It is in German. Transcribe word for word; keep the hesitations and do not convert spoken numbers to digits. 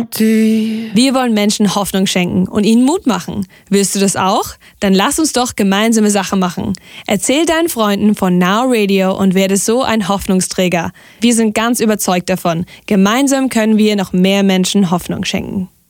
empty. Wir wollen Menschen Hoffnung schenken und ihnen Mut machen. Willst du das auch? Dann lass uns doch gemeinsame Sache machen. Erzähl deinen Freunden von Now Radio und werde so ein Hoffnungsträger. Wir sind ganz überzeugt davon. Gemeinsam können wir noch mehr Menschen Hoffnung schenken.